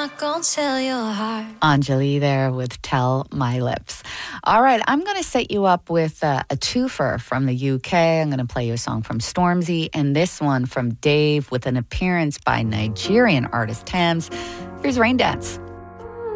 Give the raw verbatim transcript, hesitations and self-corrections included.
not gonna tell your heart. Anjali there with Tell My Lips. All right, I'm going to set you up with uh, a twofer from the U K. I'm going to play you a song from Stormzy and this one from Dave with an appearance by Nigerian artist Thames. Here's Rain Dance.